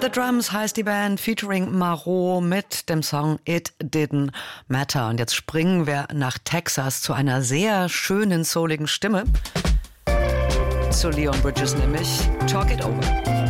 The Drums heißt die Band, featuring Marot mit dem Song It Didn't Matter. Und jetzt springen wir nach Texas zu einer sehr schönen, souligen Stimme. Zu Leon Bridges nämlich. Talk It Over.